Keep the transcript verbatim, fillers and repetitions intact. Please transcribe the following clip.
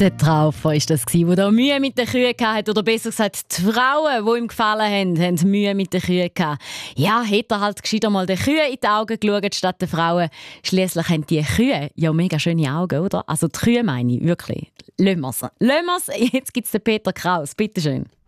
Der Traufer war das, der da Mühe mit den Kühen hatte. Oder besser gesagt, die Frauen, die ihm gefallen haben, haben Mühe mit den Kühen gehabt. Ja, hätte er halt gescheiter mal den Kühen in die Augen geschaut, statt den Frauen. Schliesslich haben die Kühe ja mega schöne Augen, oder? Also die Kühe meine ich, wirklich. Lassen wir es. Lassen wir es. Jetzt gibt es den Peter Kraus. Bitte schön.